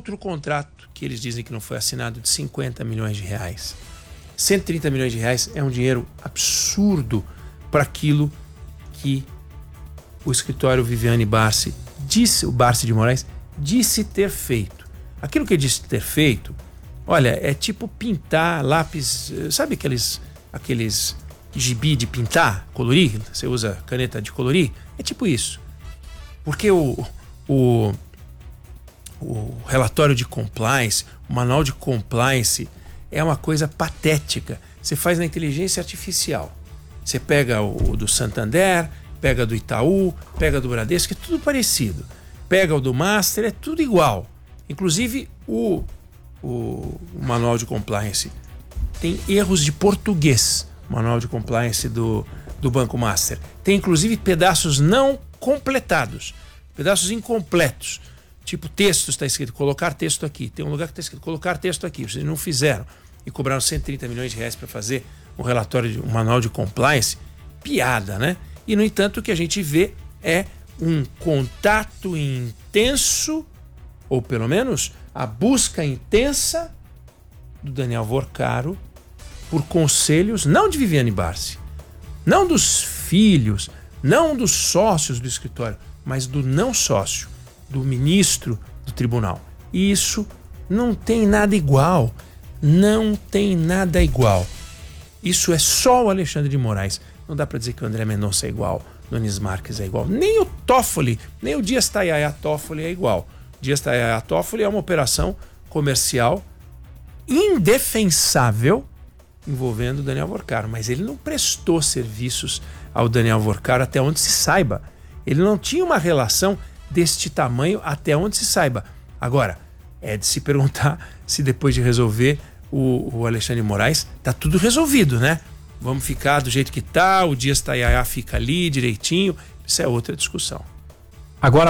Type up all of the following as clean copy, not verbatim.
outro contrato que eles dizem que não foi assinado de 50 milhões de reais. 130 milhões de reais é um dinheiro absurdo para aquilo que o escritório Viviane Barsi disse, o Barsi de Moraes, disse ter feito. Aquilo que ele disse ter feito, olha, é tipo pintar lápis, sabe aqueles gibi de pintar, colorir, você usa caneta de colorir? É tipo isso. Porque o relatório de compliance, o manual de compliance é uma coisa patética. Você faz na inteligência artificial. Você pega o do Santander, pega do Itaú, pega do Bradesco, é tudo parecido. Pega o do Master, é tudo igual. Inclusive o manual de compliance tem erros de português. O manual de compliance do Banco Master. Tem inclusive pedaços não completados, pedaços incompletos. Tipo, texto está escrito, colocar texto aqui. Tem um lugar que está escrito, colocar texto aqui. Vocês não fizeram. E cobraram 130 milhões de reais para fazer um relatório, um manual de compliance. Piada, né? E, no entanto, o que a gente vê é um contato intenso, ou pelo menos a busca intensa do Daniel Vorcaro por conselhos, não de Viviane Barsi, não dos filhos, não dos sócios do escritório, mas do não sócio, do ministro do tribunal. E isso não tem nada igual. Não tem nada igual. Isso é só o Alexandre de Moraes. Não dá para dizer que o André Mendonça é igual, o Nunes Marques é igual. Nem o Toffoli, nem o Dias Tayaya Toffoli é igual. Dias Tayaya Toffoli é uma operação comercial indefensável envolvendo o Daniel Vorcaro. Mas ele não prestou serviços ao Daniel Vorcaro até onde se saiba. Ele não tinha uma relação deste tamanho até onde se saiba. Agora, é de se perguntar se depois de resolver o Alexandre de Moraes, tá tudo resolvido, né? Vamos ficar do jeito que tá, o Dias Tayaya fica ali direitinho. Isso é outra discussão. Agora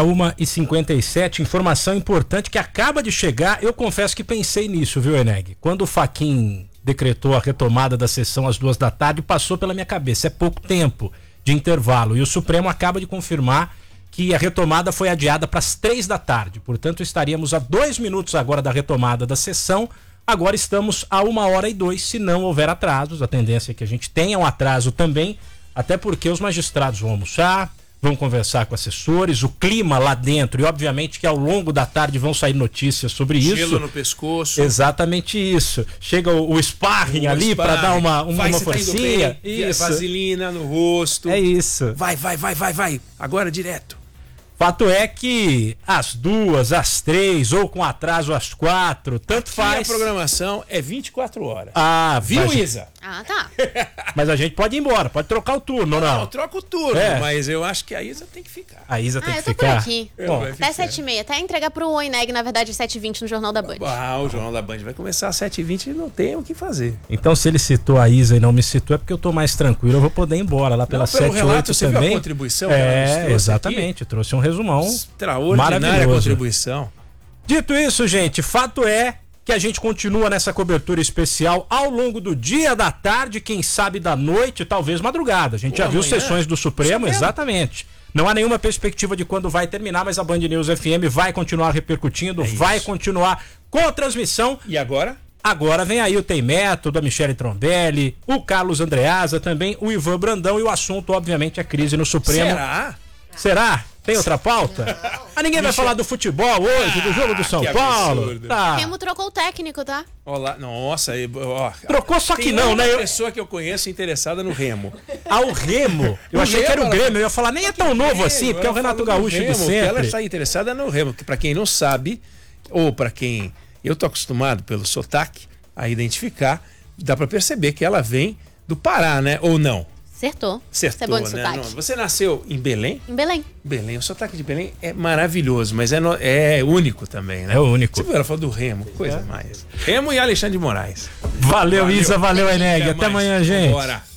1h57, informação importante que acaba de chegar. Eu confesso que pensei nisso, viu, Eneg? Quando o Fachin decretou a retomada da sessão às 14h, passou pela minha cabeça. É pouco tempo de intervalo. E o Supremo acaba de confirmar que a retomada foi adiada para as 15h. Portanto, estaríamos a 2 minutos agora da retomada da sessão. Agora estamos a 1h02, se não houver atrasos. A tendência é que a gente tenha um atraso também, até porque os magistrados vão almoçar, vão conversar com assessores, o clima lá dentro, e obviamente que ao longo da tarde vão sair notícias sobre isso. Gelo no pescoço. Exatamente isso. Chega o sparring ali para dar uma forcinha. Isso. Vaselina no rosto. É isso. Vai. Agora direto. Fato é que às 2, às 3 ou com atraso às 4, tanto faz. A programação é 24 horas. Ah, viu, Isa? Ah, tá. Mas a gente pode ir embora, pode trocar o turno, ou não? Não, troca o turno, mas eu acho que a Isa tem que ficar. A Isa tem que ficar? Por aqui. Bom, até 7h30, até entregar pro Eneg, na verdade, 7h20 no Jornal da Band. O Jornal da Band vai começar às 7h20 e não tem o que fazer. Então, se ele citou a Isa e não me citou, é porque eu tô mais tranquilo, eu vou poder ir embora lá pelas 7h, 8h você também. Viu a contribuição que ela nos trouxe exatamente, aqui? Trouxe um resumão extraordinária contribuição. Dito isso, gente, fato é que a gente continua nessa cobertura especial ao longo do dia, da tarde, quem sabe da noite, talvez madrugada. A gente já viu sessões do Supremo, exatamente. Não há nenhuma perspectiva de quando vai terminar, mas a Band News FM vai continuar repercutindo, vai continuar com a transmissão. E agora? Agora vem aí o Tem Método, a Michele Trombelli, o Carlos Andreasa, também o Ivan Brandão, e o assunto, obviamente, é crise no Supremo. Será? Tem outra pauta? Ninguém vai falar do futebol hoje, do jogo do São Paulo. Tá. Remo trocou o técnico, tá? Olá, nossa, trocou só que não, né? Tem uma pessoa que eu conheço interessada no Remo. O Remo? Eu achei que era o Grêmio, eu ia falar, nem é tão novo assim, porque é o Renato Gaúcho de sempre. Ela está interessada no Remo, que pra quem não sabe, ou pra quem eu tô acostumado pelo sotaque a identificar, dá pra perceber que ela vem do Pará, né? Ou não? Acertou. Você é bom de sotaque. Você nasceu em Belém? Em Belém. Belém. O sotaque de Belém é maravilhoso, mas é único também, né? É único. Você viu, ela falou do Remo, coisa mais. Remo e Alexandre de Moraes. Valeu, Isa, valeu, Eneg. Até amanhã, gente. Bora.